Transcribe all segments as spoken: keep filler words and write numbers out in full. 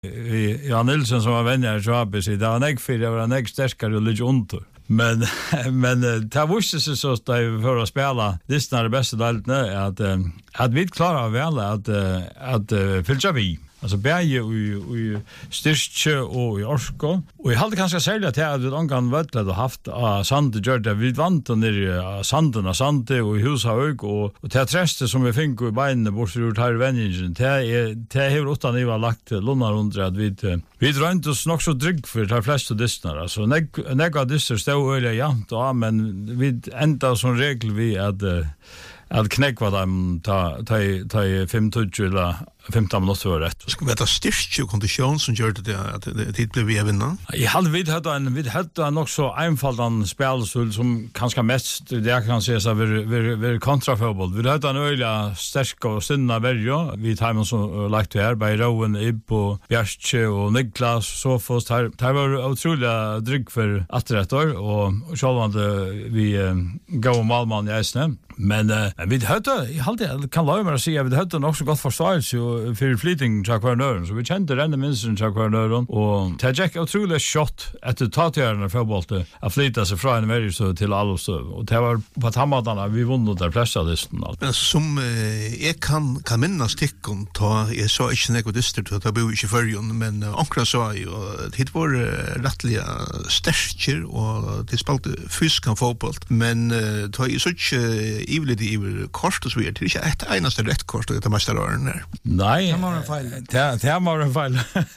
Jan Nilsson som var vänner i Schwabes, det var nek för det var nek starkare och lite ont. Men men det visste sig så att för att spela det är det bästa delen att att vi klarar väl att att fylla vi. Alltså bäge och och styrke och i orsko och jag hade kanske sälja att jag hade ankan vattnet och haft uh, sand gjort det vid vant och ner uh, sanden och sande och i hushög och och det träste som vi fick i benen bort ut här vänningen det är det har åtta ni var lagt lundar under att vi vi drönt oss nog så drygg för de flesta dystnar alltså neg nega dyster stå öliga jant och men vi ända som regel vi att uh, att knäcka dem ta ta ta fem tjugo eller femton minuter var rätt. Ska vi ta styrke och kondition som gör det att det blev vi vinna? Jag hade vid hade en vid hade nog så enfaldan spelsul som kanske mest det kan säga så vi vi vi kontrafotboll. Vi hade en öliga starka och sinna värja vi timon som lagt här by Rowan Ib och Bjärche och Niklas så först här det var otroligt drygg för atträtter och självande vi gå Malman i Isne. Men uh, vi hade jag hade kan lova mig att säga vi hade nog så gott förståelse för flytting till kvarnören så vi kände den minsten till kvarnören och det gick otroligt shot efter tatjärna fotboll att flytta sig från en väldigt så till alls och det var på tammadarna vi vann där flesta listan allt. Men som eh, jag kan kan minnas tickon ta jag så inte något dystert att bo i förjon men ankra så ju det var rättliga stärker och det spelade fysiskt fotboll men uh, ta ju så ivligt i kort och så vidare. Det är inte ett enaste rätt kort och det måste vara den där. Nej. Det var en fel. Det det var en fel.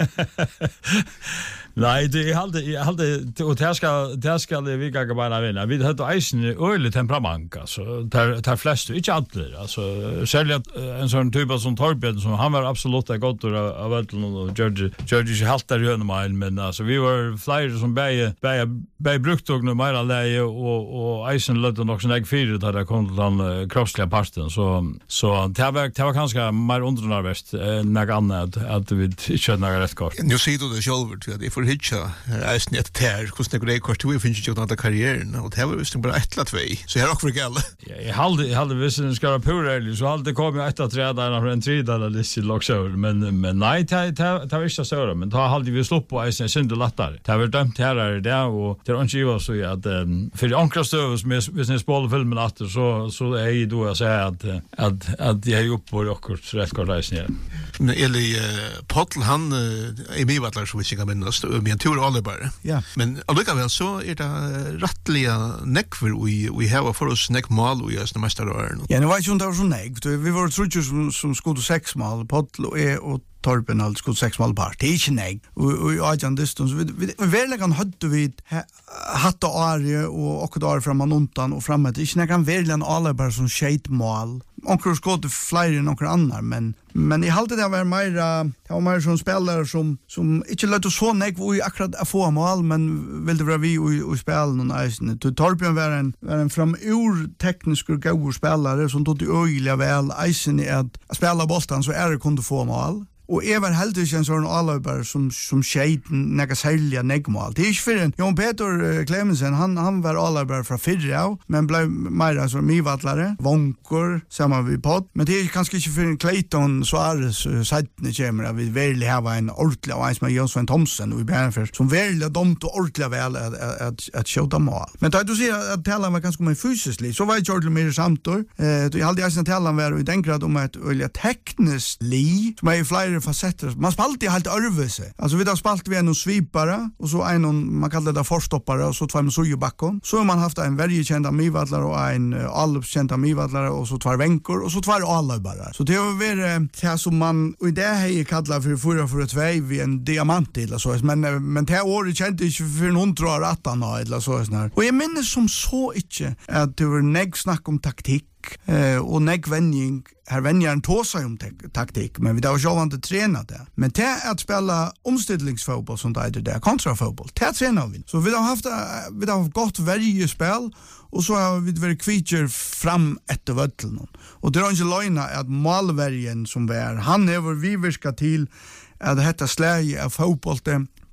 Nej, det är alltid jag hade och det ska det ska det vi går bara vinna. Vi hade isen öle temperament alltså där där flest inte alla alltså särskilt en sån typ som Torbjörn som han var absolut ett gott av Välten och George George helt där i mil men alltså vi var flyger som bäge bäge bäge brukt och nu mer läge och och isen lade nog sån fyra där det kom den kroppsliga parten så så det var det var kanske mer undernervöst än annat att vi inte några rätt kort. Nu ser du det själv att det för hitcha är snett där hur det går kort vi finns ju inte någon karriär och det var visst bara ett eller två så här också för gälla. Jag hade jag hade visst en ska pura så hade kom jag ett att träda där en tredje eller lite lockshow men men nej ta ta ta visst så men då hade vi slopp på isen synde lättare. Det var dömt här är det och det är inte ju så att för ankra stövs med business ball filmen att så så är ju då jag säger att att att jag är uppe på rockers rätt kort isen. Men Eli Pottel han är med vattlar så vi ska minnas med en tur alla bara. Ja. Men allikevel så är det rättliga neckver vi vi har för oss neckmal och just nästa år. Ja, det var ju inte så neck. Vi var tror som som skulle sex mål Pottel och är och Torpen alltså skulle sex mål part. Det är inte nej. Och och jag distans vi väl kan hade vi hatta are och och där fram undan och framåt. Det är inte kan väl en alla bara som shade mål. Onkel skott flyger några andra men men I halde det var mer det var mer som spelare som som inte lät oss så nek vi akkurat att få mål men vill det vara vi och spela någon isen. Torbjörn var en var en fram ur teknisk och god spelare som tog det öliga väl isen i att spela bollen så är det kunde få mål. Och Evar Heldig en sån allöbar som som skejten näga sälja negmål. Det är ju för en Jon Peter Clemensen han han var allöbar från Fyrjau men blev mer alltså mivallare, vonkor samma vi på. Men det är kanske inte för en Clayton Suarez sättne kommer vi vill ha en ordentlig och som Jonsson Thomsen och vi behöver för som vill de to ordentligt väl att att att skjuta mål. Men då du ser att tälla var ganska mer fysiskt så var Jordan mer samt då. Eh då hade jag sen tälla var i den grad om att öliga tekniskt li som är flyger facetter. Man spaltar helt örvelse. Alltså vi har spalt vi en svipare och så en man kallar det förstoppare och så två med sojobackon. Så har man haft en väldigt känd mivallare och en allkänd mivallare och så två vänkor och så två allöbare. Så det har varit det som man och det här kallar för fyra för två vi en diamant eller så men men det året kände inte för någon tror att han har eller så sån här. Och jag minns som så inte att det var nägg snack om taktik eh och näggvänjning här vänjaren tåsar om taktik men vi har ju inte tränat det men det är att spela omställningsfotboll som det är det kontrafotboll det tränar vi så vi har haft vi har gått varje spel och så har vi varit kvitter fram efter vötteln och det är inte lögna att målvärjen som är han är vår vi viska till att detta släge av fotboll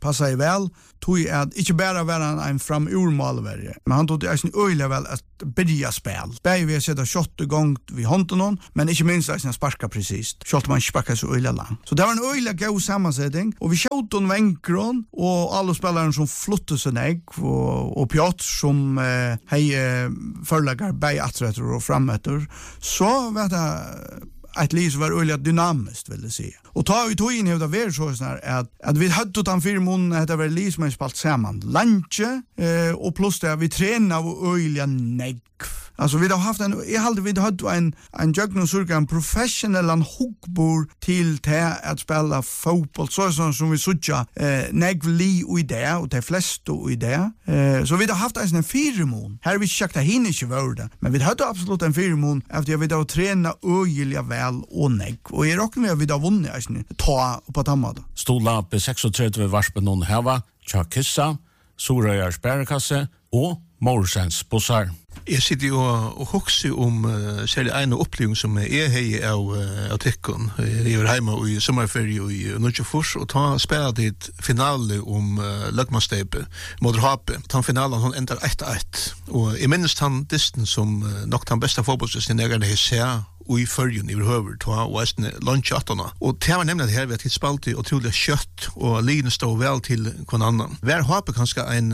passa i väl tog att inte bara vara en fram urmalverje men han tog det är öliga väl att börja spel. Bäj vi sätta shot igång vid handen men inte minst att han sparka precis. Shot man sparkar så öliga lång. Så det var en öliga god sammansättning och vi sköt on vänkron och alla spelare som flottade sig ner och och Piotr som eh, hej eh, förlägger bäj atträtter och framåter så vet jag ett liv var öliga dynamiskt vill det säga. Och ta vi tog in i det var så sån här att att vi hade utan fyra månader det var liv som är spalt samman. Lunche eh, och plus det vi tränar och öliga negg. Alltså vi har haft en jag hade vi hade en en jugnosurka en professionell en hookbor till te att spela fotboll så sån som vi såcha eh negli och idé och de flesta och idé. Eh så vi har haft en fyra mån. Här vi checkta hin inte värde, men vi hade absolut en fyra mån efter vi då träna öliga väl och negg och är också med vi då vunnit alltså ta på tamma. Stola på trettiosex varspen någon här var Chakissa, Soraya Sparkasse och Morsens bussar. Jeg sitter jo og hokser om uh, særlig en opplevelse som er her av, uh, av Tikkon. Jeg var hjemme i sommerferie i Nordjøfors og ta spela dit finale om uh, Løgmanstepe mot Hape. Ta finalen han ender ett ett. Og jeg minnes han disten som uh, nok den beste fotballsdisten jeg har sett og i førjen i høver ta og æstene lunch atterne. Og det var nemlig at her vi har titt spalte utrolig kjøtt og lignende stå vel til hver annan. Hver Hape kanskje en,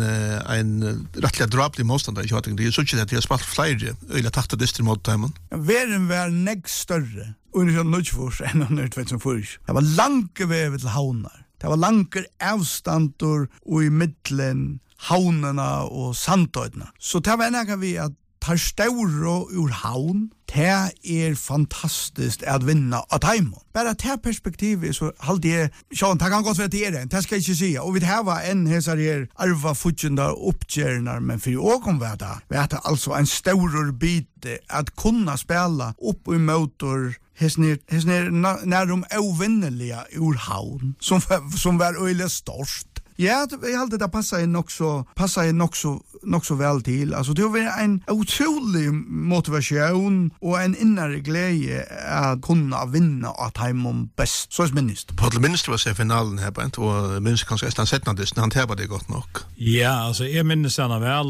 en rettelig draplig motstander i kjøttingen. Det er så ikke det at de har spalt flere øyla takta dyster mot tøymen. Veren var negg større under Nordjøfors enn under tjugohundrafyra. Det var lange vevet til havnar. Det var lange avstander og i middelen havnene og sandtøydene. Så det var enn vi at tar ståre ur havn, det er fantastiskt at vinna av Taimon. Bara det perspektivet så halde jeg, sjån, det kan godt være det er det skal jeg ikke si. Og vi har en hesar her arva futjenda oppgjernar, men for å kom være det, vi har altså en ståre bite at kunna spela opp i motor hesner hesner nærum ovinnelige ur havn, som, som var øyelig størst. Ja, jag hade det passa in också passa in också också väl till. Alltså det var en otrolig motivation och en inre glädje att kunna vinna att hemom bäst. Så är minst. På det minst var se finalen här på och minst kanske nästan sett när det han här var det gott nog. Ja, alltså jag minns den väl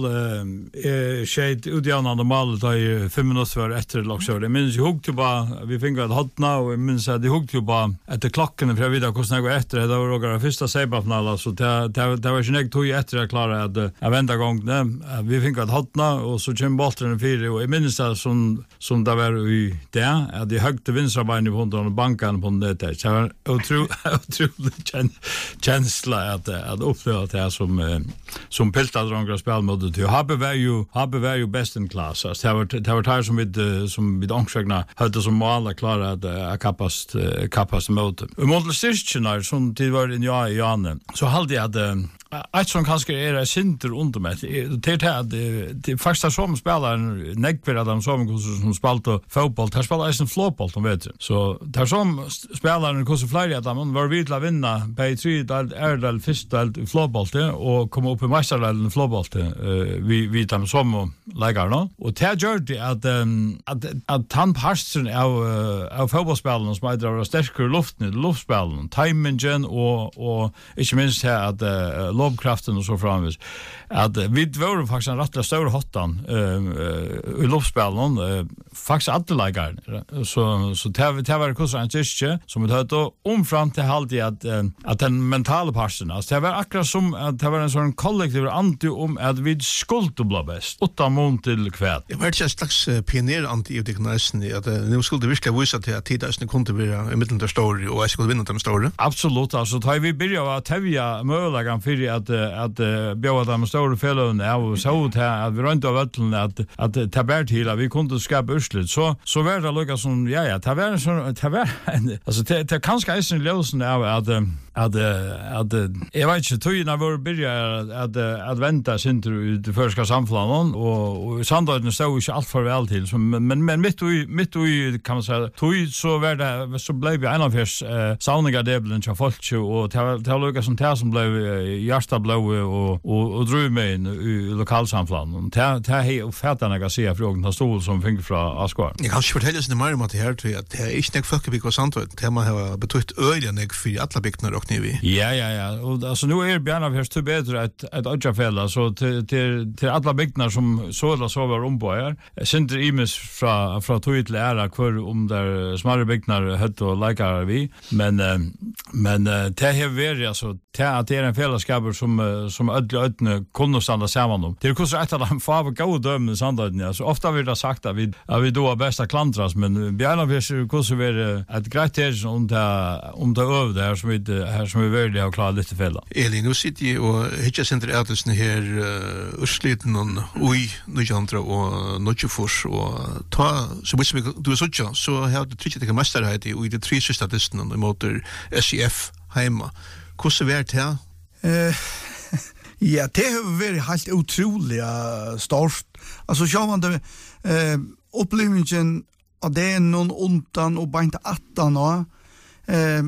eh sked utjämna normalt i fem minuter för efter också. Det minns jag hugg bara vi fick att hotna och minns att det hugg ju bara efter klockan för vidare kostnad gå efter det var några första semifinal så det det det var inte tog efter att klara att jag vänta gång vi fick att hotna och så kom bollen fyra och i minns det som som det var i där att det högte vinstrabain i fonden och banken på det där så var otroligt otroligt känsla att att uppleva det som som piltade några spel mot det har var ju har var ju best in class så det var det var tar som med som med ångsvägna hade som mål att klara att kapast kapast mot och mot Leicester som det var i ja i Janne så hade jag ett som kanske är det synter under mig det är det det första som spelar neckver de som som spelar fotboll tar spelar en flopboll de vet så där som spelar en kurs flyger att man var vill att vinna på tre där är det första flopboll och komma upp i mästarleden flopboll vi vi tar som lägger då och det gör det att att att han passar av av fotbollsspelarna som är där starkare luften luftspelen timingen och och inte minst här att lovkraften och så framvis att vi var faktiskt en rättla stor hottan eh i luftspelen eh faktiskt alla lägar så så det det var kurs en tjänst som det hade om fram till halvtid att att den mentala parten alltså det var akkurat som att det var en sån kollektiv anti om att vi skulle bli bäst åtta mån till kväll. Det var ett slags pioner anti det knäsen att nu skulle det virkelig visa till att tidsne kunde vara i mitten av story och jag skulle vinna de stora. Absolut alltså tar vi börja att tävja möjligen för att att bjöa de stora fällen av så att vi runt av vatten att att ta bort hela vi kunde skapa urslut så så var det lika som ja ja ta var så ta var alltså det det kanske är en lösning av att att att jag vet inte hur när vi börjar att att vänta sin ut det första samflanon och och sandöden så är inte allt för väl till så men men mitt och mitt och kan man säga tog så var det så blev vi en av förs sauniga deblen så folk och det var lika som det som blev hjärta blå och och och dröm med i lokalsamflanon det det är färdarna kan se frågan har stol som fick från Askvar. Jag kan fortälja sig mer om att det här tror jag att det är inte folk vi går sant det man har betytt öliga nek för alla bygder och råknar vi. Ja, ja, ja. Och alltså nu är Bjärna först till bättre att att Öjafälla så till till till alla byggnader som såla så var om på här. Center Imis från från tog till ära kvar om där små byggnader hött och likar vi. Men men det har varit alltså det att det är en fällskap som som ödla ödne kunde stanna samman om. Det är kanske ett av de få goda dömen sanningen. Alltså ofta vill det sagt att vi att vi då är bästa klantras men Bjärna förs kanske vara ett grejt om det om det över där som vi här som vi vill ha klart lite fälla. Elin, nu sitter jag och hittar center Adelsen här uh, ursliten och oj nujandra och nojufors och ta så mycket som du så så så har du tryckt det mästerhet i och det tre sista testen och motor S E F hemma. Hur så vart här? Eh ja, det har varit helt otroliga stort. Alltså så man det eh upplevelsen av det är någon undan och bara inte attan då. Eh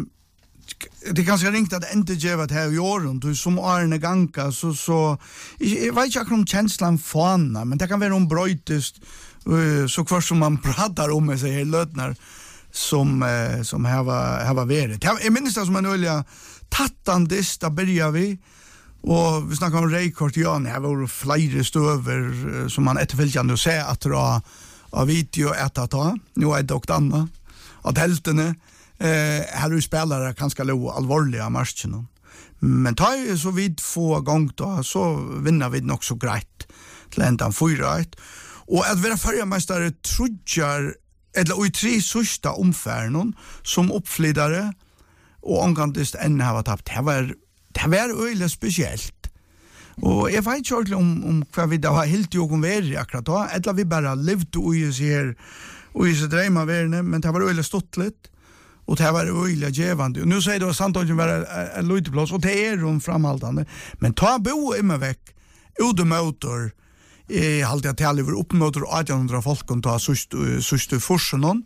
det kan ganska ringt att inte ge vad här i åren du som Arne Ganka så så jag vet inte om känslan fana men det kan vara om brötest så kvar som man pratar om sig här lödnar som som här var här var värdet. Jag minns det som en olja tattandist där börjar vi och vi snackar om rekord ja det var flera stöver som man efterföljande och säga att dra av video ett att ta. Nu är det dock Anna att heltene Eh här du spelare kanske lå allvarliga matchen. Men tar ju så vid få gång då så vinner vi nog så grejt till ändan fyra ett. Och att vara förmästare trudjar eller i tre sista omfärden som uppflydare och angantist än har tappat. Det var det var öle speciellt. Och jag vet inte om om vad vi då har helt ju om värre akkurat då eller vi bara levde och ju ser och ju så drömma värne men det var öle stottligt. Och det var öjliga gevande. Och nu säger det att Sandholmen var en lojteplats och det är de framhållande. Men ta bo i mig väck udemotor i halvt tal över uppmotor åttahundra folk och ta sista forsen.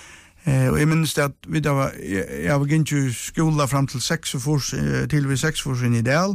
Eh och jag minns att vi då var jag var inte i skola fram till sex fors till vi sex forsen i del.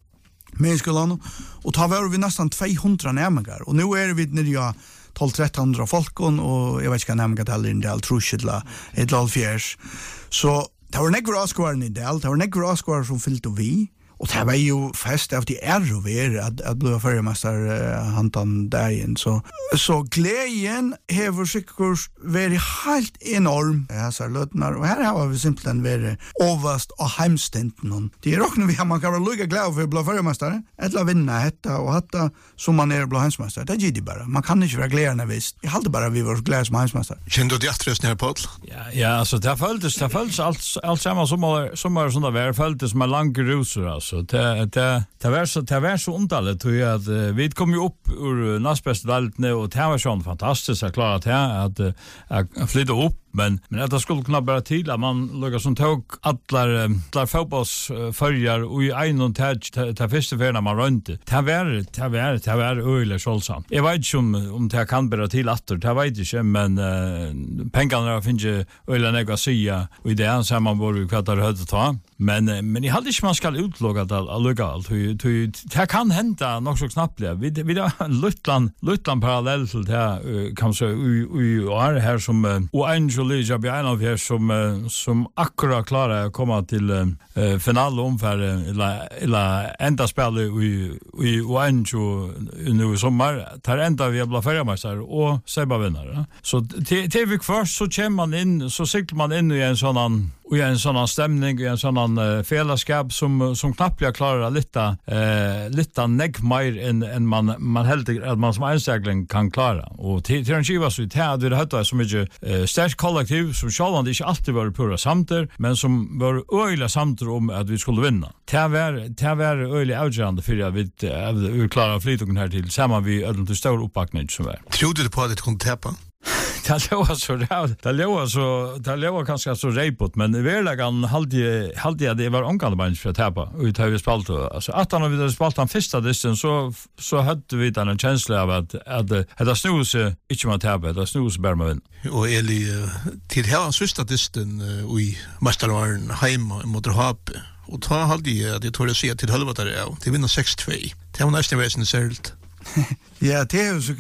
Men skolan och ta var vi nästan tvåhundra närmare och nu är vi när jag tolv tretton folk och jag vet inte vad nämnt heller i del truschla ett halvfjärs. Så det var några raskvar i del, det var några raskvar som fyllt och vi och det var ju fest av det är och ver att att bli förmästare uh, hantan dagen så så glädjen har säkert varit helt enorm. Jag sa lötnar och här har vi simpelthen varit överst och hemstenten. Det är också vi har man kan vara lugga glad för att bli förmästare eller vinna detta och hatta som man är bli hemsmästare. Det är det bara. Man kan inte vara glad när visst. Jag hade bara vi var glada som hemsmästare. Kände du dig attröst när på? Ja, ja, alltså det följdes det följdes allt allt samma som var som var såna där följdes med långa rusor. Så det det det var så det var så underligt att vi kom ju upp ur nästbästa delen och det var så fantastiskt att klara det att att flytta upp men men det skulle kunna bara till att man lugga som tog alla alla fotbollsförjar och i en och touch ta första för när man runt det var det var det var öle sålsam. Jag vet inte om om det kan bara till åter det vet inte men uh, pengarna finns ju öle negativa och i det anser man borde kvartar höd ta men men i hade inte man ska utlogga det allt det kan hända något så knappt vi vi har Lutland Lutland parallell till det kanske i år här som och Angelija Bjärna här som som akkurat klarar att komma till uh, finalomfärd eller eller ända spela i i Oanjo nu i sommar tar ända vi blir färgmästare och Seba vinnare så till till vi först så kommer man in så cyklar man in i en sån och en sån stämning och en sån uh, fällskap som som knappt jag klarar lite eh lite neck mer än än man man helt att man som ensägling kan klara och till till en skiva så det hade det hade så mycket uh, starkt kollektiv som självande inte alltid var pura samter men som var öjliga samter om att vi skulle vinna. Det var det var öjliga avgörande för att vi vi klarar flytungen här till samma vi ödel till stor uppbackning som var. Trodde du på att det kunde täppa? Det låg så det låg så det låg kanske så repot men i verkligheten hade hade det var omgående bara för att täppa och det har vi spalt alltså att han vi hade spalt han första disten så så hade vi den känslan av att att det snus inte man täppa det snus bara med och Eli till hela sista disten i Mästarvaren hemma mot Hape och ta hade jag det tror jag se till halva där ja till vinna sex två det var nästan väsentligt särskilt Ja, det er jo så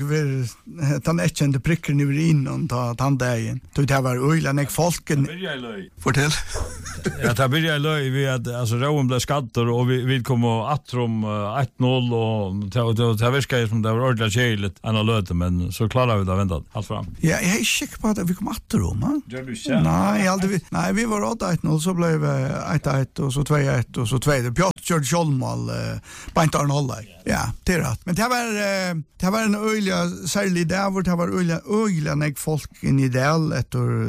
vi den ekkjente prikken i innan ta tanddagen. Det var øyla nek folken. Fortell. Ja, det blir jeg løy vi at altså Rowan ble skatter og vi vi kom og atrom ett noll og det virka som det var ordentlig kjeiligt enn å løte, men så klarar vi det å vente alt fram. Ja, jeg er sikker på at vi kom atrom, ha? Gjør du ikke? Nei, aldri, nei, vi var åtta ett noll, så ble vi ett ett og så två ett og så två. Pjott kjørte kjolmål på en tar nolla. Ja, det er rett. Men det var det var en øyla særlig der hvor det var øyla øyla nek folk inn i del etter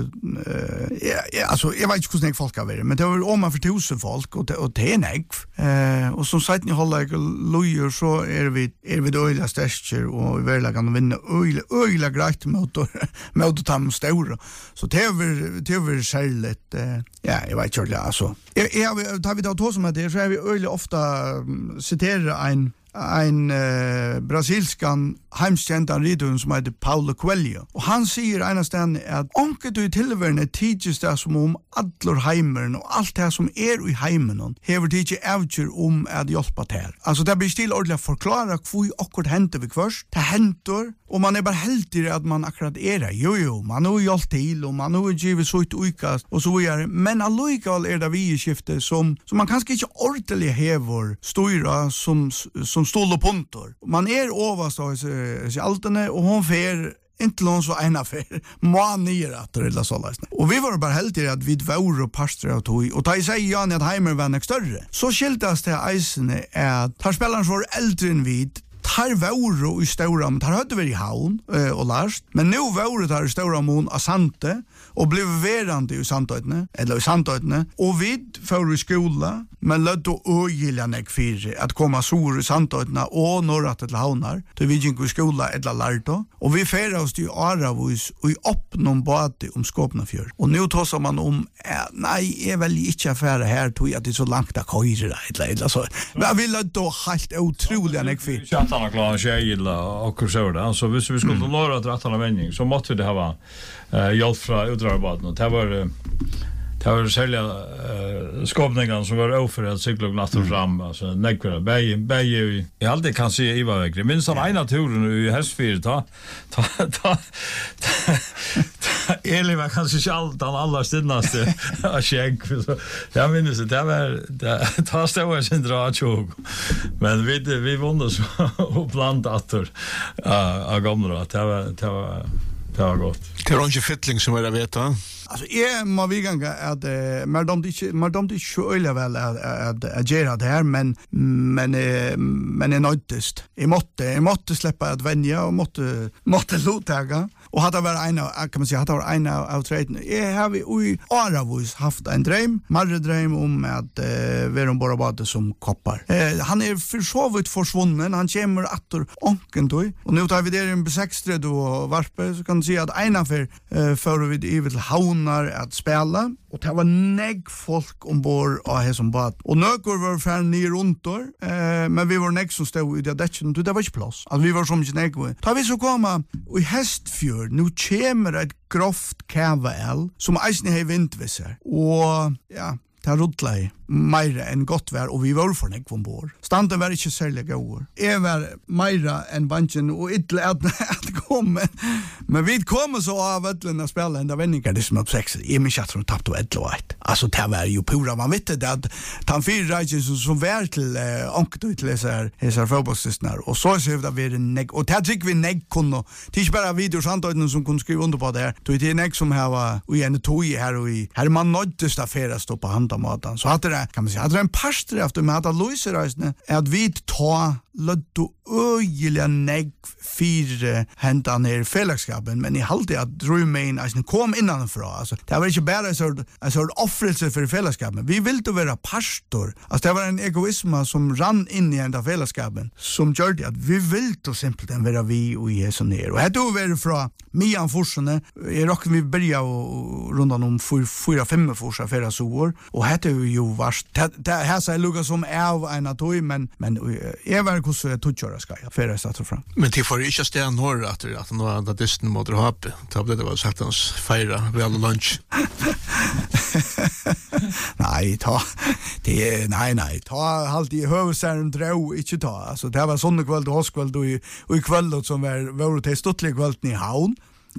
ja, ja, altså, jeg vet ikke hvordan nek folk har vært, men det var om man for tusen folk, og det, og det er nek. Eh, og som sagt, ni holder ikke lojer, så er vi, er vi det øyla stersker, og vi vil kan vinne øyla, øyla greit mot å ta med store. Så det er det er særlig, eh, ja, jeg vet ikke, altså. Jeg, jeg, tar vi da to som er det, så er vi øyla ofta um, siterer en en uh, brasilskan heimskjentan ridun som heter Paulo Coelho. Og han sier enastande at onke du i tilværende tidsis det som om allor heimeren og alt det som er i heimen hever tidsi evkjer om at hjelpa til. Altså det blir still ordentlig forklara hvor akkurat henter vi først. Det henter, og man er bare heldig at man akkurat er det. Jo jo, man har hjulpet til, og man har givet så ut utkast, og så videre. Men allikevel er det vi i skiftet som, som man kanskje ikke ordentlig hever styra som, som stål og punter. Man er overst av seg altene, og hun fer inte någon så ena för manier att eller så där. Och vi var bara helt i att vi var och pastor och tog och ta i sig Jan att Heimer var nästa större. Så skiltas det isen är att tar spelaren för äldre än vid tar våro i stora men tar hade vi i havn eh, och last men nu våro tar i stora mån av Sante och blev verande i Santötne eller i Santötne och vi får i skola men lät då ögilanek för att komma så i Santötne och norra till havnar till vi gick i skola eller lärto och vi färra oss till Aravus och i upp någon bate om Skåpnafjord och nu tossar man om äh, nej är väl inte affär här tog att det är så långt att köra eller eller så men vi lät då helt otroligt nek för han klarar sig illa och så där. Så hvis vi skulle norra till attana vändning så måste vi det ha eh hjälp från utdragbaden och det var det var sälja eh skåpningarna som var oförrätt cykla glatter fram alltså nekvar bäj bäj jag alltid kan se i vad vägre minst av ena turen i hästfyr ta ta ta Eli var kanskje ikke alt den aller stinnaste av skjegg. Jeg minnes det, det var det tar stående sin dratsjog. Men vi, vi vunnet så opplandet atter av gamle. Det var, det var, det var godt. Det var ikke fytling som er å vite. Alltså jag må vi ganga att uh, men de inte men de inte så öliga väl att att att göra det här men men uh, men är nöjdest. Jag måste jag måste släppa att vänja och måste måste låta och hade varit en kan man säga hade varit en av treden. Jag har vi i Aravus haft en dröm, marre dröm om att uh, vara om bara bad som koppar. Uh, han är försovit försvunnen, han kommer åter onken då och nu tar vi det en besextred och varpe så kan se att ena för uh, för vi i vill att spela och det var negg folk ombord av här som bad och nökor var för ner runt då eh, men vi var negg som stod i det däcken det var inte plats alltså vi var som inte negg tar vi så komma i Hästfjord nu kommer ett grovt kavael som eisen har vindvisser och ja det har ruttlet meira enn godt vær, og vi var for nekk ombord. Standen var ikke særlig gode. Jeg var meira enn banken, og ikke at, at komme. Men vi kom så av ødelen å spille enda vendingar, det som er på seks. Jeg minns at hun tappte ødel og et. Altså, det var jo pura. Man vet det at han fire reisen som, som var til uh, anket ut til disse fotballstystene, og så ser vi det vi nekk. Og det tykker vi nekk kunne. Det er ikke bare videoer samtøyden som kunne skrive under på det her. Det er nekk som her var i en tog her, og i her man nøddes da fere stå på handamaten. Så hadde det kan man säga att det är en pastor efter med att Louise reisne att vi ta lotto öjliga negg fyra hända ner fällskapet men i halde att rumain alltså kom innanför alltså det var inte bara så så offrelse för fällskapet vi vill då vara pastor alltså det var en egoism som rann in i ända fällskapet som gjorde att vi vill då simpelt än vara vi och Jesus ner och det då var från Mian forsene är rock vi börja och rundan om fyra fem forsa för så år och det är ju vart det här så Lucas som är av en atoy men men är var hur så är tutjora ska jag för att fram. Men till för inte stä norr att att nå att distan mot Hape. Ta det var sagt hans fira vi alla lunch. Nej, ta det är nej nej, ta halt i hövsaren dro inte ta. Alltså det var sån kväll och hoskväll då i och i kväll som var var det stottlig kväll i havn.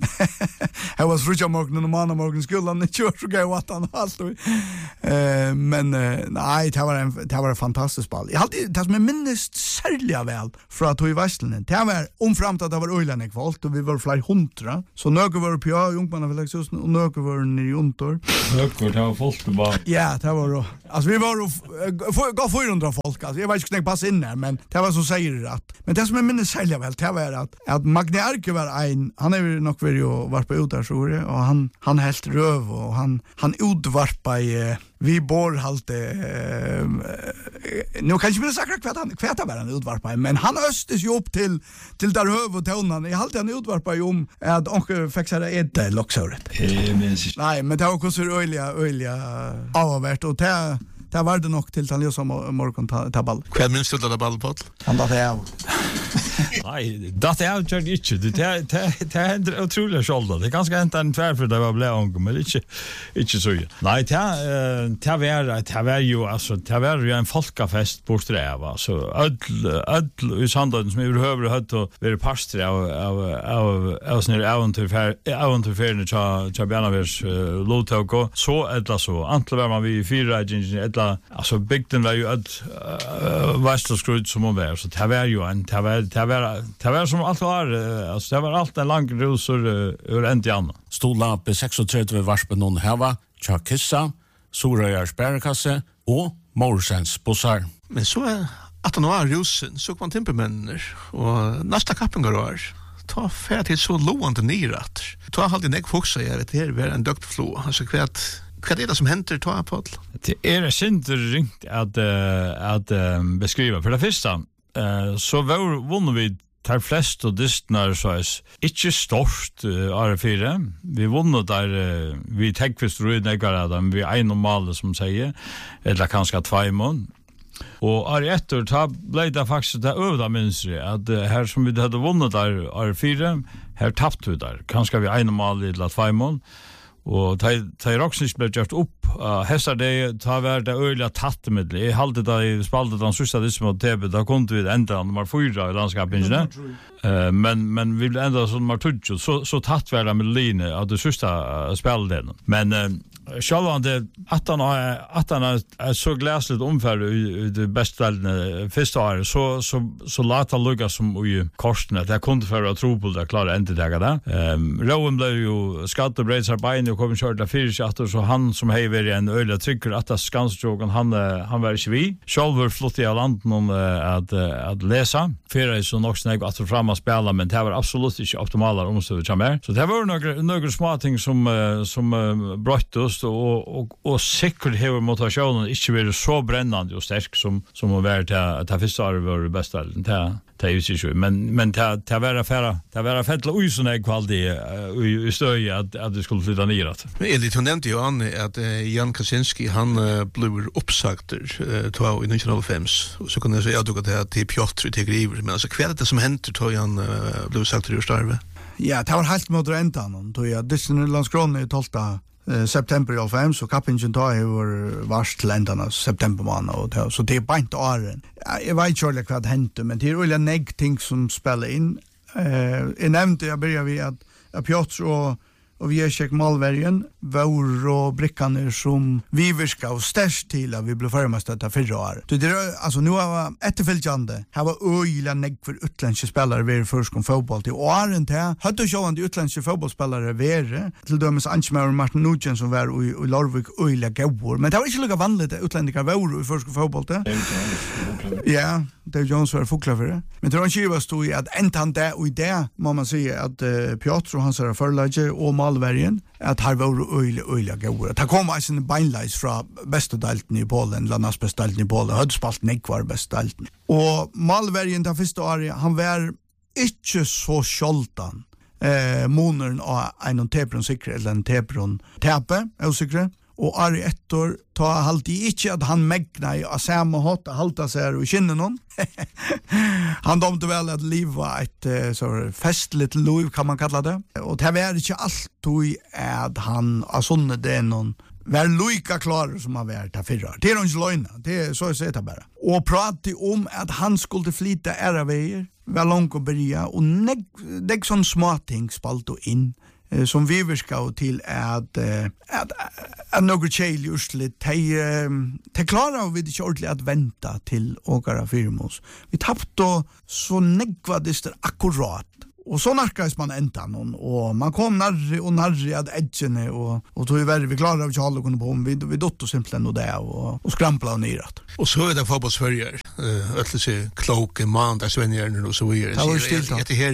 Jag var frutja morgon och manna morgon skulle han inte så gå att han allt. Eh men nej, det var en det var en fantastisk ball. Jag hade det som är minst särliga väl för att i Västland. Det var omframt att det var öjlan kvalt och vi var flera hundra. Så några var på ungbarna för Lexus och några var i Jontor. Några det var folk på bara. Ja, det var då. Alltså vi var gå fyrahundra folk alltså. Jag vet inte passa in där men det var så säger det rätt. Men det som är minst särliga väl det var att att Magne Arke var en han är ju nog ju varit på ut där så det och han han helt röv och han han utvarpa i vi bor halt eh, nu kan jag inte säga kvart han kvart var han utvarpa men han östes ju upp till till där höv och tonan i halt han utvarpa ju om att onkel fixade ett locksåret. Nej, men det var också så öliga öliga avvärt och det det var det nog till han ju som morgon ta ball. Kväll minst det där ballpott. Han där är Nej, det är ju inte det det det det är otroligt skölda. Det är ganska inte en tvär för det var blä ung men inte inte så. Nej, det det var det var ju alltså det var ju en folkafest på Sträva så öll öll i Sandön som överhuvud hade att vara pastor av av av av sån äventyr äventyrfärden cha cha Bjärnavers lotog så eller så antingen var man vi fyra eller alltså bygden var ju ett vastlskrud som var så det var ju en det var det var det var som allt var alltså det var allt en lång rosor ur en till annan. Stola på trettiosex varspen någon hava, Chakissa, Sorayars bärkasse och Morsens bussar. Men så är att han var rosen så kom temperamenner och nästa kappen går år. Ta färd till så långt neråt. Ta alltid näck foxa jag vet det är en dukt flow. Alltså kvärt Vad är det som händer ta på? Det är synd ringt att att beskriva för det första så var vunnit vi tar flest och distnar så är inte störst R fyra. Vi vunnit där vi täckvist rödnägare dem vi en normal som säger eller kanske två mån. Och är efter ta blev det faktiskt det övda minstri att här som vi hade vunnit där R fyra här tappade vi där kanske vi en normal eller två mån. Og ta Roxnich blev gjort upp uh, hestar det ta vara det öliga tattmedel. Jag hade det i spaltet den sista det som var T V då kunde vi ända nummer fyra i landskapet uh, men men vi blev ända som nummer två så så tatt vara med line av det sista uh, spelden. Men uh, självande att han att han är så gläsligt omfärd i det bästa första året så så så lata lugga som i korsen att jag kunde för att tro på det klara inte det där. Ehm Rowan blev ju skatt och breds arbete och kom körda fyra så han som hever en öliga trycker att det skanstrogen han han var inte vi. Själver flott i land någon att att läsa. Fyra så nog snägg att fram och spela men det var absolut inte optimala omständigheter som är. Så det var några några små ting som som bröt oss och och och säkert hur motivationen inte blir så brännande och stark som som har varit att ta första året var det bästa det det är ju så men men ta ta vara färra ta vara fettla oj sån här kvalitet i stöj att att det skulle flytta ner att men är det hon nämnde ju an att Jan Kaczynski han blev uppsagt två i nittonhundrafem och så kunde jag säga att det till Piotr till Griver men alltså kväll det som hänt tror han blev sagt ur starve. Ja, det var helt mot ändan då jag Disneylandskronen i tolfte september i fem så kappingen tar över vars till ändarna september månad och så det är bara inte åren. Jag vet inte själv vad hände men det är väl en negg ting som spelar in. Eh jag nämnde jag börjar vi att Piotr och och vi är check Malvärgen var och brickaner som vi viska och störst till att vi blev förmast att förra år. Det är alltså nu var efterföljande. Här var öjla negg för utländska spelare vid först kom fotboll till åren till. Hade ju själva utländska fotbollsspelare vare till dömes Anchemar och Martin Nugent som var i Larvik öjla gåvor. Men det var inte lika vanligt att utländska var i först kom fotboll till. Ja, det är Jones var fukla för det. Men det var inte ju stod i att äntan där och i det må man säga att uh, Piotr och hans förlägge och Malvärgen att här var öjliga öjliga gåvor. Det kom alltså en beinleis från bästa dalten i Polen, landas bästa dalten i Polen, hödspalt nek var bästa dalten. Och Malvärgen det första året, han var inte så skjoltan eh, månaden av en tebron sikre eller en tebron tepe, är sikre. og Ari Ettor ta halt i ikke at han megna i av samme hatt halta seg i kinnen hon. Han domte vel at liv var et så festligt liv, kan man kalla det. Og det var ikke alltid at han av sånne det noen var lika klar som han var til fyrra. Det er ikke løgna, det er så jeg sier det bare. Og prate om at han skulle flytta æra veier, var langt å berja, og nek, nek sånn småting spalte inn, eh, som vi virka til at, eh, at, at noe kjeil urslit, de, de klarer vi ikke ordentlig at venta til åkara firmos. Vi tappte så negvadister akkurat, og så narkades man enda noen, og man kom nærre og nærre at edgene, og, og tog i verre, vi klarer av ikke alle kunne på, vi, vi dott og simpelthen og det, og, og skrampla og nyrat. Og så er det fotballsførger, øtlig seg kloke, mandagsvengjerne og så videre. Det var jo stilt da. Det her,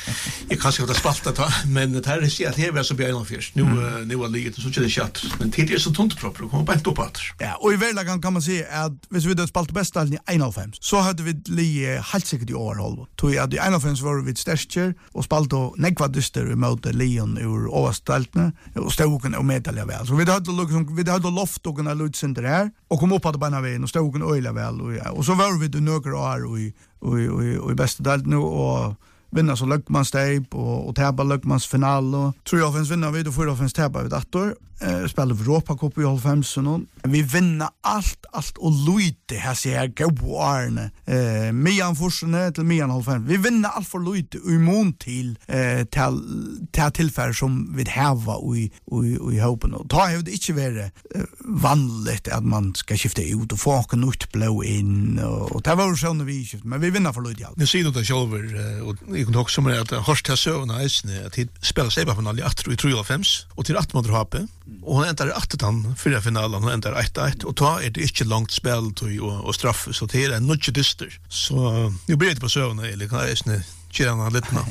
jeg kan ikke ha spalta ta, men det her er sier at her var så bjør enn nu, mm. nu er liget, så ikke det kjatt, men tid er så tunt propper, og kommer bare opp at. Ja, og i verlagan kan man si at hvis vi hadde spalt bestdelen i einoghalvfems, så hadde vi li helt sikkert i overhold. Tog at i einoghalvfems var vi sterskjer, og spalt og negva dyster i møte Leon ur overstaltene, og ståken og medalja vel. Så vi hadde, liksom, vi hadde loft og kunne lutsenter her, og kom opp at beina veien, og ståken øyla vel. Og, ja. Og så var vi det nøkker år i, i, i, i beste daltene, og vinna så løkmannssteip, og, og tæpa løkmannsfinal, og tror jeg finnes vinna vi, og fyra finnes tæpa vi dator, eh, spiller Europacup i halvfems, vi vinna alt, alt, og luite, her sier jeg, gau årene, eh, mian forsene til mian halvfems, vi vinna alt for luite, imon til, eh, til, til tilfære som vi heva i, i, i håpen, og da har det ikke vært eh, vanligt at man skal skifte ut, og få ikke nytt blå inn, og, og det var jo sånn vi skifte, men vi vinna for luite alt. Nu sier du det selv, og jeg kunne også med at Horst til søvn av eisene, at de spiller seibafinal i atter og i halvfems, og til atten måtte hape, og han endar atter den fyrre finalen, han endar ett ett, og da er det ikke langt spill og, og straffe, så det er en nødje dyster. Så nu blir det på søvn, eller kan eisene kjere han litt nå?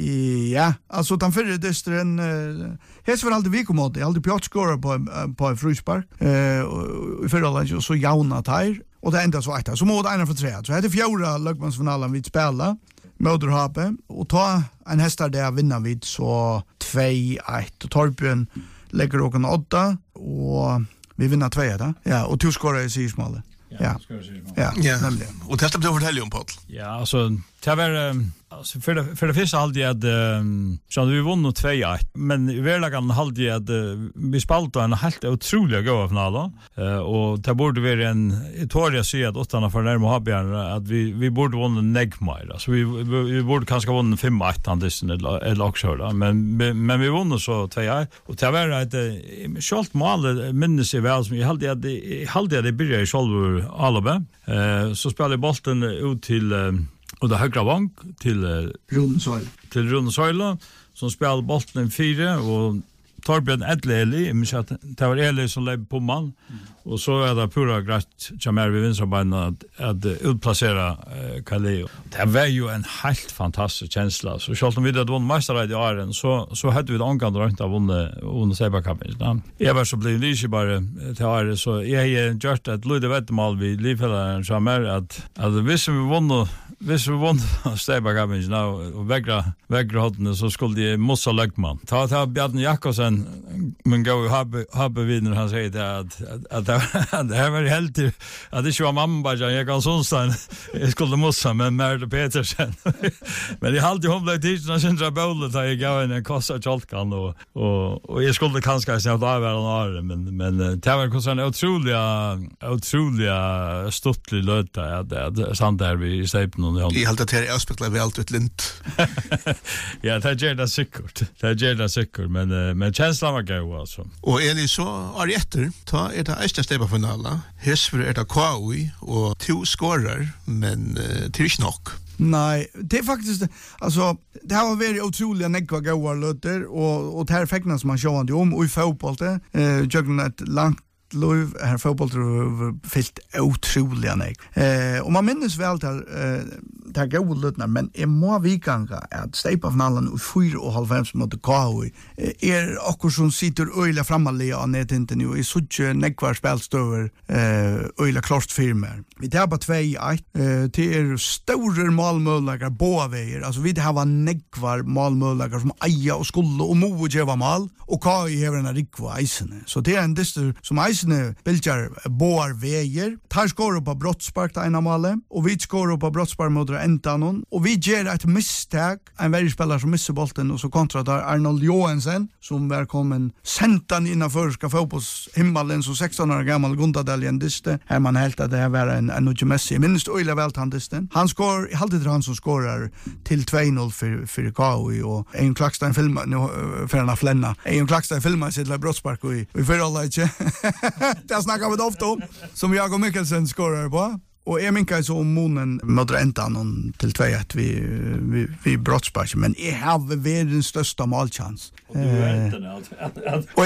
Ja, altså den fyrre dysteren, uh, hese var alltid vikomåte, jeg alltid pjott skåret på, på en fruspark, uh, og i fyrre alene, så jauna teir, og det enda så ett, så må det ena for tre, så heter fjorda løgmansfinalen vi spela, Möderhape, og ta en hestar der vinner vi så två ett, og Torbjørn legger åken åtta, og vi vinner två ett, ja, og to skårer i sigersmålet. Ja, ja, ja. Nemlig. Og det er det å fortelle om, Paul. Ja, alltså det var alltså för det för det första hade jag um, så vi vann nog två ett, men i verkligheten hade jag att uh, vi spaltade en helt otroligt goda final uh, och det borde vara en Itoria säga att åttarna för närmare Habjärn att vi vi borde vinna Negmar. Alltså vi, vi vi borde kanske vinna fem ett handisen eller eller också då, men men vi vann så två ett och det var ett skolt mål minns i väl som jag hade jag hade det började i själva Alaba. Eh så spelade bollen ut till uh, och det högra vank till uh, Rundesøyla. Till Rundesøyla som spelar bollen fyra och Torbjørn Edleli, men att det var Eli som lev på man. Och så är det pura grätt som är vid vinstrabeina att, att utplacera uh, Kaleo. Det var ju en helt fantastisk känsla. Så själv om vi hade vunnit mästarrätt i åren så, så hade vi det omgående rönt av vunnit Seiba-kappen. Jag var så blev lyse bara till året så jag har gjort ett lydigt vettemål vid livhällaren som är att, att hvis vi vunnit Hvis vi vunnet Seiba-kappen og vägra vägra hotene så skulle de mossa løgman. Ta ta Bjarne Jakobsen men gå habbe vinner han säger det att att det här var helt att det inte var mamma bara jag kan Sonstein jag skulle mossa med Merle Petersen. Men jag hade hon blev tidigt när sen dra bollen där jag gav en kassa chalkan och och och jag skulle kanske säga att det var en men men det var kanske en otroliga otroliga stottlig löta att det sant där vi säger någon I helt att det är aspektla vi allt ut lint. Ja, det gör det säkert. Det gör det säkert, men men känslan var god alltså. Och Eli så är det efter ta är det ästa steg på finalen. Hesver är det K U och två scorer men uh, till snock. Nej, det är faktiskt alltså det har varit otroliga negga goda löter och och det här fäcknas som man sjåvande om och i fotboll det eh jögn ett långt Lov här fotboll fyllt otroliga nek. Eh och man minns väl där eh det er gode løtner, men jeg må vikanga at Steipa-finalen i fyra og halvfems mot K H I er akkur som sitter øyla framalige av nedhinten og i suttje nekvar spelstøver øyla klart firmer. Vi tar på tvei eit, det er store malmøllager båveier, altså vi har nekvar malmøllager som eia og skulle og mo gjeva mal, og K H I hever en rikva eisene. Så det er en distur som eisene bildjar båar veier, tar skår på brottspark til ena male, og vi skår på brottspark mot entanon, og vi gjør et misstag, en vergspelare som misser bolten, og så kontra der Arnold Johansen, som var kommet sentan innanför ska få på himmelen, så sexton år gammal Gundadaljen diste, her man helt at det var en, en Uge Messi, minst øyla velt han disten. Han skår, alltid han som skårar til två noll för, för K H I, og en Klackstein filma, nu för han har flenna, en Klackstein filma sitt la brottspark, og vi får alla inte. Det snackar vi ofta om, som Jakob Mikkelsen skårar på. Og jeg minker så om månen møter enda noen til tvei at vi, vi, vi brottsparker, men jeg har vært den største målchans. Og du vet den at... Og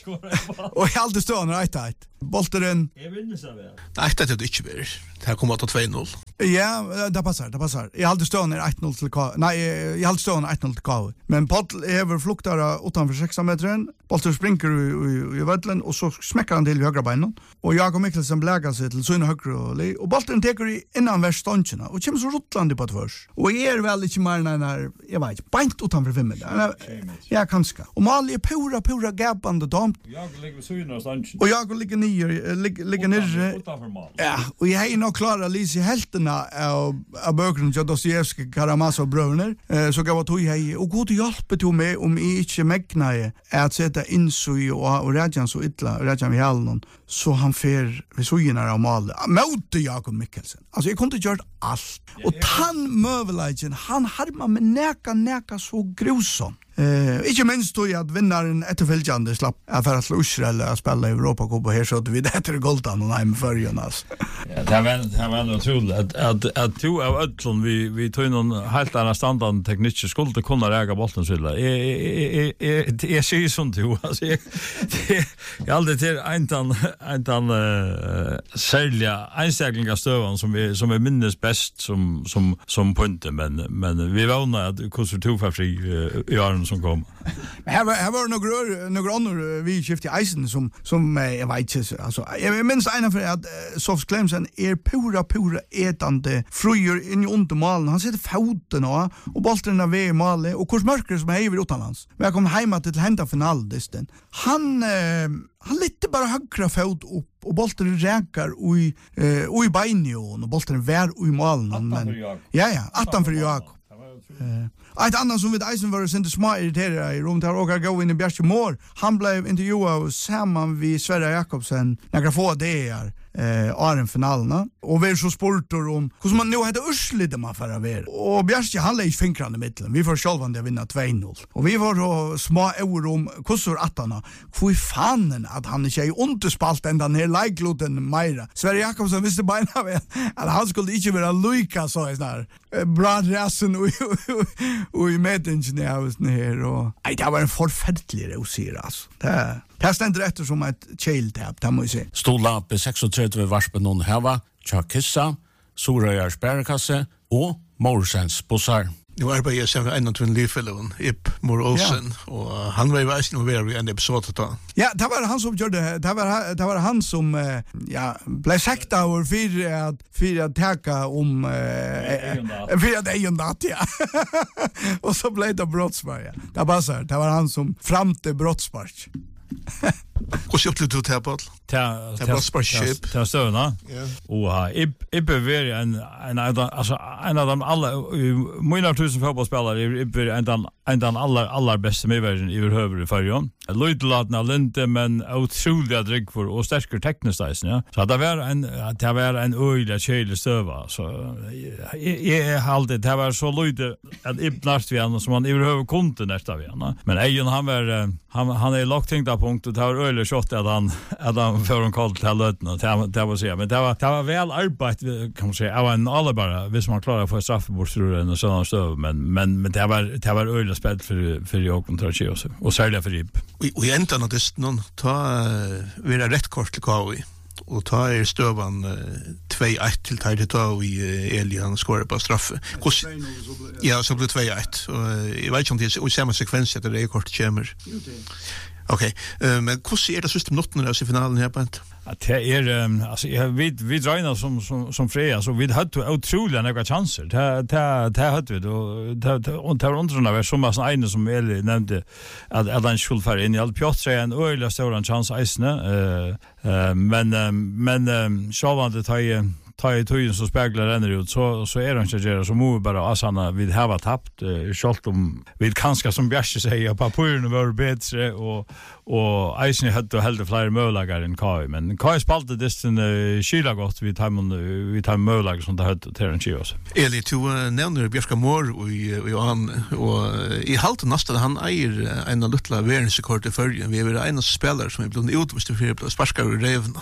jeg har alltid stående reit eit. Bolteren... Jeg vinner seg vel. Nei, det er det ikke vært. Det har kommet til två noll. Ja, det passar, det passar. Jeg har alltid stående ett noll til K H I. Nei, jeg har alltid stående ett noll til K H I. Men Pottl hever fluktere utanfor sexameteren. Bolter springer i, i, i vødlen, og så smekker han til i høyre beinen. Og Jakob Mikkelsen blæger seg til sønne høyre og li. Og bolteren teker i innan vers ståndkjene, og kommer så rottlande på tvers. Og jeg er vel ikke mer enn her, jeg vet ikke, beint utanfor fimmet. Ja, kanskje. Og Mali er pura, pura gabande tomt. Jakob ligger ved sønne av ståndkjene. Og Jakob ligger nyer, ligger, ligger nere. Utanfor mal. Ja, og jeg har nok klara lise heltene av, av bøkene til Dostoyevsky, Karamazov brøvner, eh, så gav jeg tog hei, og god hjelpe til meg om jeg ikke megnar at sette innsøy og, og redjan så ytla, redjan vi halen, så han fer ved søyene av malet. Møte Jakob Mikkelsen. Altså, jeg kunne gjort alt. Og tann møvelagen, han harma med neka, neka så grusom. Eh, ikke minst tog at vinnaren etterfølgjande slapp er for at Israel er spela i Europacup, og her så vi det etter Goldan og nei med førjen, altså. Ja, det var det var nog troligt att att att to av öllon vi vi tog någon helt annan standard teknisk skulle kunna räga bollen så där. Jag jag jag ser sånt ju alltså jag jag aldrig till en tan en tan sälja einstägliga stövan som vi som är minnes bäst som som som punkt men men vi vånar att kurser två för fri i åren som kom. Men här var här var några några andra vi skifte isen som som jag vet inte alltså jag minns en för att Soft Clemson er pura pura etande frøyer inn i undermalen. Han sitter foten og og bolten er ved i malet og kurs mørker som hever utenlands. Men jeg kom heima til henta finaldisten. Han eh, han litte bara högra fot upp och bolten räkar och i eh, och i beinjon och bolten vär och i malen men ja ja attan för Jakob. Eh, ett annat som vid Eisen var sen det smart irriterade i rum där och gå in i Bjärke Mår. Han blev intervjuad samman vid Sverre Jakobsen. Några få det är eh Aren finalerna och vi är så sportor om hur man nu hade urslide man för att vara. Och Bjärke han lägger fingrarna i mitten. Vi får själva vinna två noll. Och vi var så små ord om kusur attarna. Hur fanen att han inte är underspalt ända ner likeloten Meira. Sverre Jakobsen visste bara väl att han skulle inte vara Luika så är där. Bra rasen och och i medingen i husen här och nej det var en förfärlig rosir alltså. Det det ständer efter som ett child tap där måste jag säga. Stola på trettiosex varspen någon hava, Chakissa, Soraya Sparkasse och Morsens bussar. Nu arbetar jag sen en av två livfällen, Ip Mor Olsen, ja. Och han var ju väl nog vi en episod då. Ja, det var han som gjorde det var det var han som ja, blev sagt av för att för att täcka om för att egen dat ja. Och så blev det brottspark. Ja. Det var så, det var han som framte brottspark. Hur ser du ut här på? Ta ta ta stövna. Och Ip är en en alltså en av de alla många tusen fotbollsspelare är en en av alla alla bästa medvärden i överhuvud i förjon. Lutlatna linte men otroligt drink för och starkare tekniskt ja. Så det var en det var en öliga kjele stöva så jag hade det var så lite att Ip näst vi han som han överhuvud kunde nästa vi men Ejon han var han han är lagt tänkta punkt och tar öle shot att han att han för en kall till lötna det var så men det var det var väl arbete kan man säga av en alla bara vis man klarar för straffbordsruden och sådana stöv men men men det var det var öle spel för för jag kontra Chelsea och särskilt för Ip. Och i ändan av det någon ta vara rätt kort till K H I. och ta er støvan två ett till tar det då i Elian skorar på straffe. Hos ja, så blir två ett och jag vet inte om det är samma sekvens att det är kort kommer. Okej, men hur ser det system notten i finalen här på ett? Att det är um, alltså jag vet vi drar som som som Freja så vi hade otroliga några chanser. Det det det hade vi då det och det undrar var som massa en som Eli nämnde att att han skulle fara in i allt Piotr en öliga stora chans isne eh uh, men uh, men um, så var det tar ta i tøyen så speglar renner ut så så är det inte gera så må vi bara asana vi har tappt uh, skalt om vi kanske som Bjärse säger på papperen var bättre och och Eisen hade helt fler möjligheter än Kai men Kai spalte distan uh, skila gott vi tar vi tar möjligheter som det hade till en chios. Eli to uh, nämner Björska Mor och och han och i halt nästa han äger en lilla världsrekord i förgen vi är en av spelare som är blivit utvisade för sparkar och revna.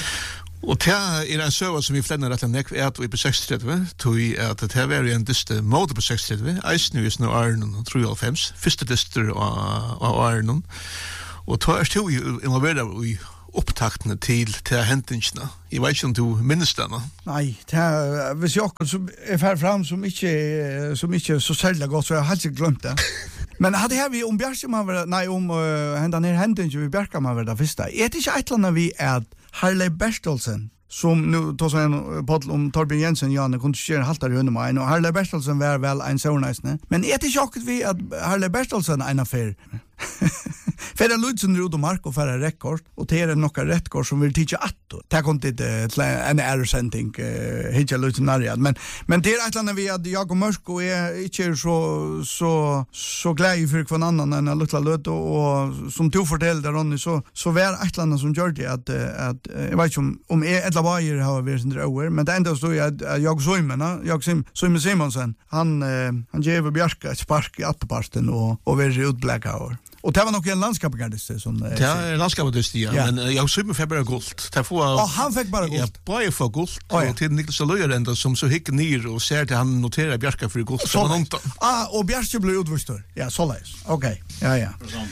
Og det er en søva som vi flenner rett og nekv er at vi på sekstrettive, tog at det her er en dyste måte på sekstrettive, eisen vi snø Arnon treoghalvfems, første dyster av Arnon, og tog er stod involveret i upptaktene til til hendingsene. Jeg vet ikke om du minnes denne? Nei, det er, hvis jeg som er ferdig frem som ikke, som ikke er så særlig godt, så jeg har ikke glemt det. Men hade här vi om Bjärkman var nej om uh, hända ner händen ju vi Bjärkman var det första. Är det inte ett land vi är Harley Bertelsen som nu tar sig en podd om Torbjörn Jensen Janne kunde köra haltar under mig och Harley Bertelsen var väl en så nice. Men är det inte chockigt vi att Harley Bertelsen en affär. För det Ludsen Rud och Marco för en rekord och det är några rekord som vill teacha att. Det kom inte till en error sending hitcha Ludsen Narja men men det är ett land vi att jag och Marco är inte så så så glädje för kvar annan än en liten löt och som du fortällde Ronny så så var ett land som gör det att att jag vet inte om om är ett labajer har vi sen över men det enda så jag jag så men jag sim Simon Simonsen han han ger Bjärka ett spark i attparten och och vi utbläckar. Och det var nog en landskapgardist som det är en landskapgardist ja, ja. Men jag såg med februari guld. Det får Och han fick bara guld. Ja, bara för guld. Oh, ja. Och till Niklas Löjrenda som så hick ner och ser till han noterar Bjärka för guld så långt. Ah, och Bjärka blev utvistor. Ja, så läs. Okej. Ja, ja.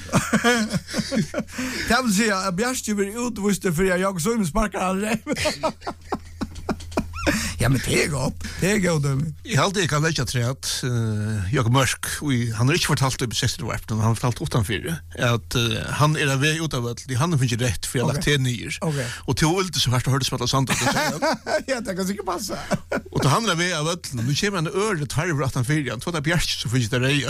Det vill säga Bjärka blev utvistor för jag såg med sparkar han. Ja, men det är gott. Det är gott. Jag hade inte kan lägga tre att uh, Jakob Mörk, vi, han har inte fortalt upp i sextio-vart, men han har fortalt utanför att uh, han är väg utav att han finns rätt för att lagt till nyer. Okay. Och till Ulte så först hörde spela sant att säga. Ja, det kan säkert passa. Och då handlar vi av att nu kommer en öre tarv att han fyra, två där Bjärk så finns det reja.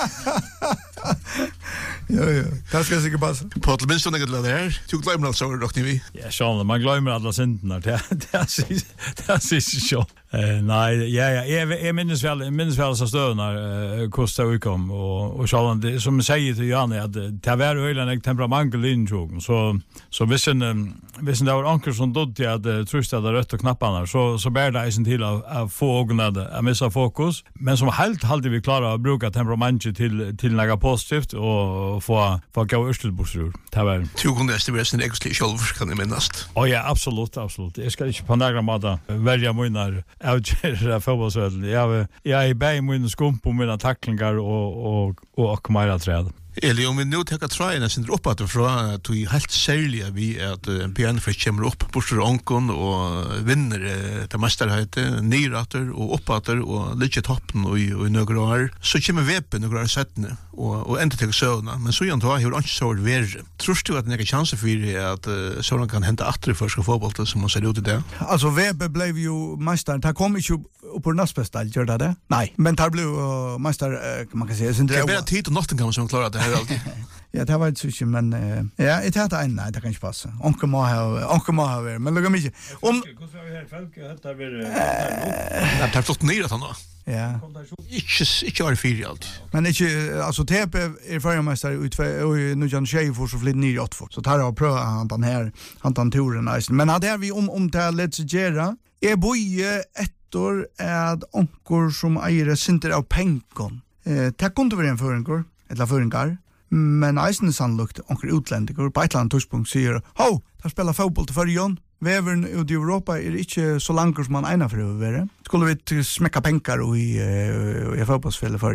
Ja, ja. Det ska säkert passa. På att minst något där. Du glömmer alltså dock ni vi. Ja, så man glömmer alla synderna. Det det är det är så. Eh nej, ja ja, jag jag minns väl minns väl så stönar kostar vi kom och och så det som säger till Janne att det var ölen ett temperament linjogen så så vissen vissen det var anker som dodde att trusta där rött och knapparna så så bär det isen till att få ögonen att missa fokus men som helt hade vi klara att bruka temperamentet till till några positivt och få få gå urstelbusur. Det var två kunde det vara sin exklusiv själv kan det minnas. Oh ja, absolut, absolut. Jag ska inte på några måta välja mina outgera fotbollsvärlden. Jag jag är bä i mina skump och mina tacklingar och och och mera träd. Eli, om vi nu tar trøyene sin opp at fra at vi helt særlig vi at P N F kommer opp bortsett ånkon og vinner til mesterhøyte, nyrater og oppater og litt toppen og i nøyre år, så kommer vepen nøyre år settene og, og enda til søvnene. Men så gjør han har ikke så verre. Tror du at det er ikke chanse for at uh, søvnene kan hente atre for skal fotballet som man ser ut i det? Altså, Weber blev jo mester. Det kom ikke opp på Nassbestal, gjør det det? Nei, men det blev uh, mester, uh, man kan si. Det er bare tid og Nottingham som klarer det her alltid. Ja, det var inte så men uh, ja, det hade en nej, det kan inte passa. Onkel må ha, onkel må ha, men lugga mig. Om hur ska vi här folk heter vi det har flott ner att han då. Ja. Inte inte var fyra allt. Men inte alltså T P är förmästare ut för nu Jan Shea för så flytt ner åt för. Så tar jag pröva han den här han den touren nice. Men hade vi om om till Let's Gera. Är boje ettor är onkel som äger center av pengon. Eh, det kunde vara en förenkor. Eller föringar, men eisen sannlukt onker utländiker på ett land tidspunkt säger ho, där spelar fotboll till förjon. Vävern ut i Europa är inte så långt som man ena för över. Skulle vi smäcka pengar och i i fotbollsspel förjon.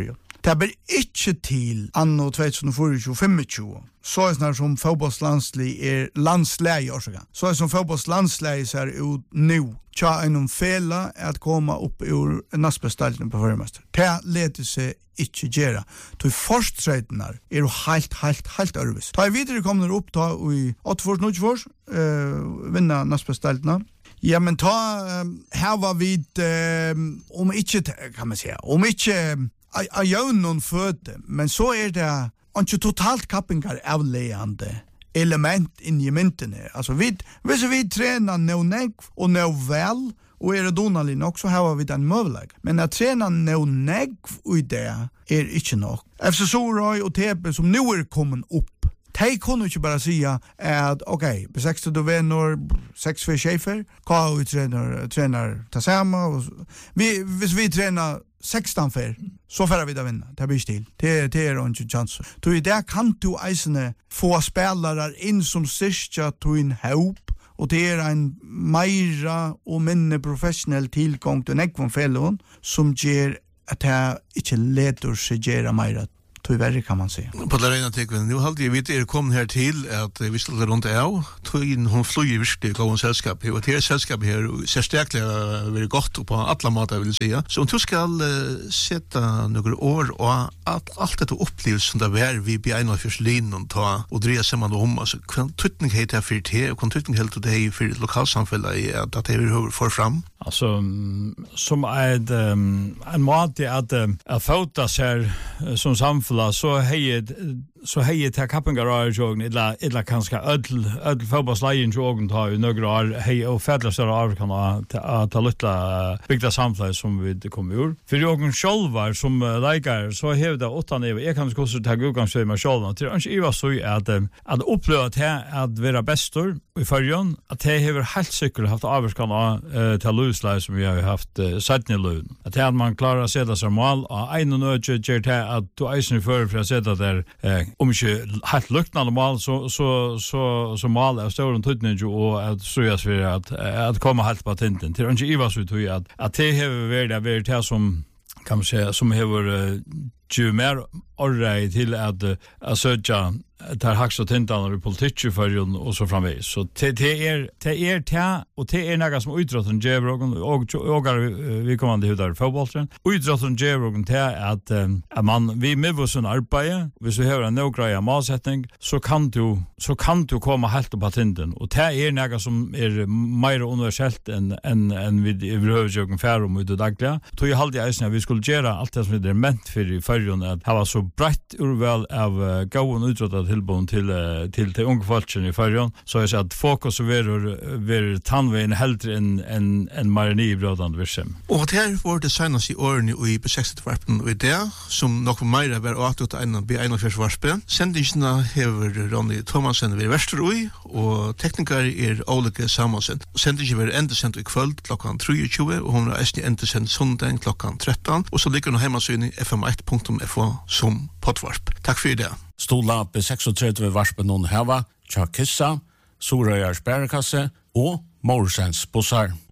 Det blir ikke til anno tjugo tjugofem. Så er det som fotbollslandslig er landslæg i årsaka. Så er det som fotbollslandslæg ser ut nu. Tja en fela at komma upp ur naspestaljen på förmester. Det leder seg ikke gjøre. Så forstreitene er jo helt, helt, helt ærvis. Da er videre kommer opp da i åtte fors, nå fors, uh, vinna naspestaljen. Ja, men ta, um, her var vi, um, om ikke, kan man säga, om ikke, uh, a gjør noen føde, men så er det, ikke totalt kappingar avleende element inn i myntene. Altså, vi, hvis vi trener nå negv og nå vel, og er det donalig nok, så har vi den møveleg. Men at trena nå negv og det er ikke nok. F C Sorøy og T P som nå er kommet opp, de kunne ikke bare si at, ok, på seksti du venner, seks for sjefer, hva vi trener, trener ta sammen. Vi, hvis vi trener sexton fer, så får vi da vinna. Det blir stil. Det, det er ikke chans. Så i det kan du eisene få spelare inn som styrka til en haup, og det er en meira og minne professionell tilgang til nekvån fellån, som gjør at det ikke leder seg gjøre meira. Tyvärr kan man säga. På det rena tekven, nu hade jag vet er kom här till att vi skulle runt av, tog in hon flyger virkelig gående sällskap, och det här sällskap här ser sterkligt väldigt gott på alla måter vill säga. Så om du ska uh, sätta några år och att allt det upplevs som det var vi blir en av först linjen ta och dreja samman om, alltså kvantutning heter det för det och kvantutning helt det för lokalsamhället att att det är för fram. Alltså som ett um, en måte att att fota sig som samfälla så hej så hej till kappingarage illa illa kanske öll öll fotbollsligen jogen tar ju några år hej och färdlas av kan att ta lite bygda samfälla som vi kommer ur. För jag själva som läkare så hävda åtta nivå jag kan också ta gången så med själva till kanske i var så att att uppleva att att vara bästor i förjon att det har helt säkert haft avskan till luslive som vi har haft satt ner lön. Att här man klarar att sätta sig mål och en och nöje ger det att du isen för för att sätta där om inte helt luktande mål så så så så mål är stor och tutning och att så jag för att att komma helt på tinten till inte i var så tror jag att att det har varit det det som kan man säga som har ju mer orrej till att att söka tar hax och tintan och politik för och så framvis så det det är det är det och det är några som utrotten Jevrogen och och vi kommer det där fotbollen utrotten Jevrogen det att att man vi med oss en arbete vi så har en några målsättning så kan du så kan du komma helt på tinten och det är några som är mer universellt än än än vi överhuvudtaget för om det dagliga då jag hade jag att vi skulle göra allt det som det är ment för i förrjun att ha så brett urval av gåen utrotten tillbon till till till unga folken i förrjon så är det att fokus över över tandvägen helt en en en marni brådande versem. Och det här var det senaste åren i på sextio-varpen och det som nog mer var åt en B en för varspen. Sändningarna har Ronny Thomasen vid Västeroj och tekniker är Olike Samuelsen. Sändningen var ända sent i kväll klockan tjugo och hon har äst ända sent söndag klockan tretton och så ligger hon hemma så i f m ett punkt f o som poddvarp. Tack för det. Stola på trettio-sex varspen någon hava, Tja Kissa, Sorøyar Sparekasse og Morsens Bossar.